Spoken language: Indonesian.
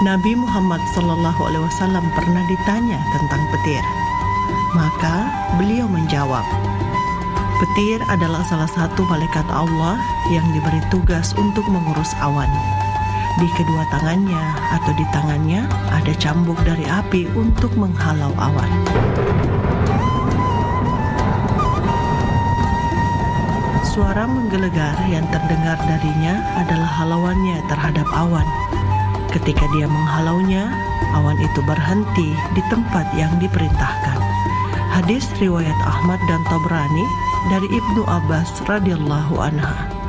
Nabi Muhammad SAW pernah ditanya tentang petir. Maka beliau menjawab, petir adalah salah satu malaikat Allah yang diberi tugas untuk mengurus awan. Di kedua tangannya atau di tangannya ada cambuk dari api untuk menghalau awan. Suara menggelegar yang terdengar darinya adalah halauannya terhadap awan. Ketika dia menghalaunya, awan itu berhenti di tempat yang diperintahkan. Hadis riwayat Ahmad dan Tabrani dari Ibnu Abbas radhiyallahu anha.